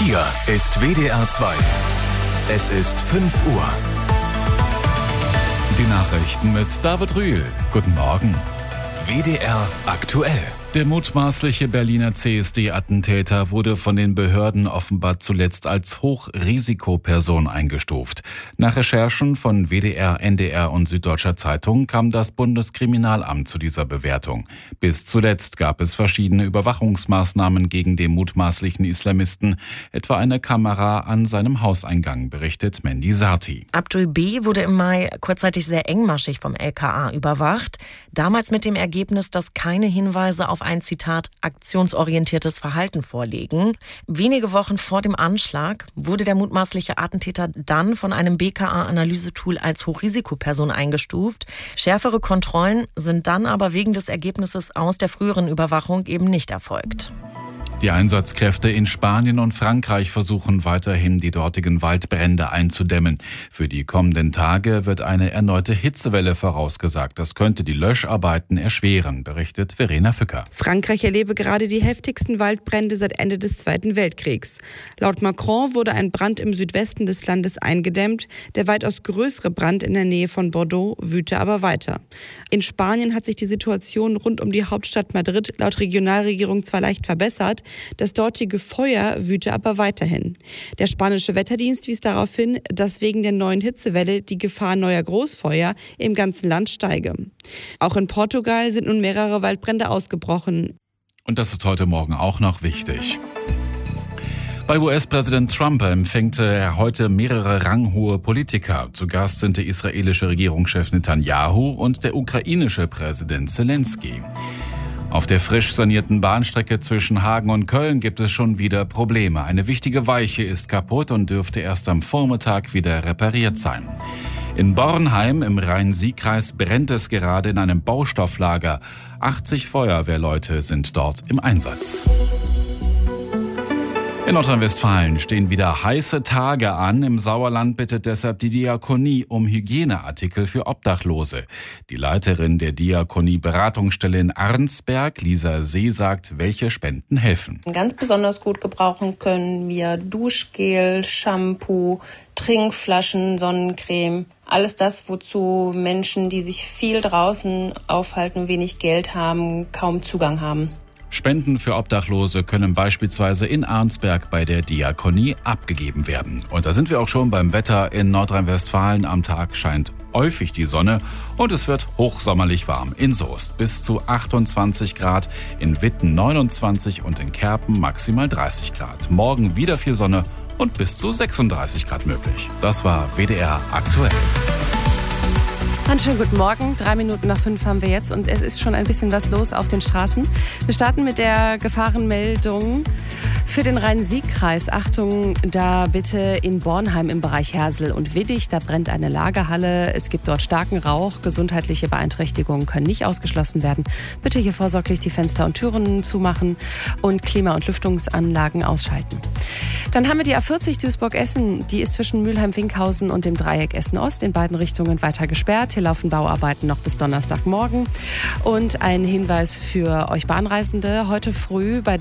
Hier ist WDR 2. Es ist 5 Uhr. Die Nachrichten mit David Rühl. Guten Morgen. WDR aktuell. Der mutmaßliche Berliner CSD-Attentäter wurde von den Behörden offenbar zuletzt als Hochrisikoperson eingestuft. Nach Recherchen von WDR, NDR und Süddeutscher Zeitung kam das Bundeskriminalamt zu dieser Bewertung. Bis zuletzt gab es verschiedene Überwachungsmaßnahmen gegen den mutmaßlichen Islamisten, etwa eine Kamera an seinem Hauseingang, berichtet Mandy Sarti. Abdul B. wurde im Mai kurzzeitig sehr engmaschig vom LKA überwacht. Damals mit dem Ergebnis, dass keine Hinweise auf ein, Zitat, aktionsorientiertes Verhalten vorliegen. Wenige Wochen vor dem Anschlag wurde der mutmaßliche Attentäter dann von einem BKA-Analysetool als Hochrisikoperson eingestuft. Schärfere Kontrollen sind dann aber wegen des Ergebnisses aus der früheren Überwachung eben nicht erfolgt. Die Einsatzkräfte in Spanien und Frankreich versuchen weiterhin, die dortigen Waldbrände einzudämmen. Für die kommenden Tage wird eine erneute Hitzewelle vorausgesagt. Das könnte die Löscharbeiten erschweren, berichtet Verena Fücker. Frankreich erlebe gerade die heftigsten Waldbrände seit Ende des Zweiten Weltkriegs. Laut Macron wurde ein Brand im Südwesten des Landes eingedämmt. Der weitaus größere Brand in der Nähe von Bordeaux wüte aber weiter. In Spanien hat sich die Situation rund um die Hauptstadt Madrid laut Regionalregierung zwar leicht verbessert, das dortige Feuer wüte aber weiterhin. Der spanische Wetterdienst wies darauf hin, dass wegen der neuen Hitzewelle die Gefahr neuer Großfeuer im ganzen Land steige. Auch in Portugal sind nun mehrere Waldbrände ausgebrochen. Und das ist heute Morgen auch noch wichtig. Bei US-Präsident Trump empfängt er heute mehrere ranghohe Politiker. Zu Gast sind der israelische Regierungschef Netanyahu und der ukrainische Präsident Zelensky. Auf der frisch sanierten Bahnstrecke zwischen Hagen und Köln gibt es schon wieder Probleme. Eine wichtige Weiche ist kaputt und dürfte erst am Vormittag wieder repariert sein. In Bornheim im Rhein-Sieg-Kreis brennt es gerade in einem Baustofflager. 80 Feuerwehrleute sind dort im Einsatz. In Nordrhein-Westfalen stehen wieder heiße Tage an. Im Sauerland bittet deshalb die Diakonie um Hygieneartikel für Obdachlose. Die Leiterin der Diakonie-Beratungsstelle in Arnsberg, Lisa See, sagt, welche Spenden helfen. Ganz besonders gut gebrauchen können wir Duschgel, Shampoo, Trinkflaschen, Sonnencreme. Alles das, wozu Menschen, die sich viel draußen aufhalten, wenig Geld haben, kaum Zugang haben. Spenden für Obdachlose können beispielsweise in Arnsberg bei der Diakonie abgegeben werden. Und da sind wir auch schon beim Wetter in Nordrhein-Westfalen. Am Tag scheint häufig die Sonne und es wird hochsommerlich warm. In Soest bis zu 28 Grad, in Witten 29 und in Kerpen maximal 30 Grad. Morgen wieder viel Sonne und bis zu 36 Grad möglich. Das war WDR aktuell. Einen schönen guten Morgen. 5:03 haben wir jetzt und es ist schon ein bisschen was los auf den Straßen. Wir starten mit der Gefahrenmeldung für den Rhein-Sieg-Kreis. Achtung, da bitte in Bornheim im Bereich Hersel und Widdig. Da brennt eine Lagerhalle. Es gibt dort starken Rauch. Gesundheitliche Beeinträchtigungen können nicht ausgeschlossen werden. Bitte hier vorsorglich die Fenster und Türen zumachen und Klima- und Lüftungsanlagen ausschalten. Dann haben wir die A40 Duisburg-Essen. Die ist zwischen Mülheim-Winkhausen und dem Dreieck Essen-Ost in beiden Richtungen weiter gesperrt. Hier laufen Bauarbeiten noch bis Donnerstagmorgen. Und ein Hinweis für euch Bahnreisende. Heute früh bei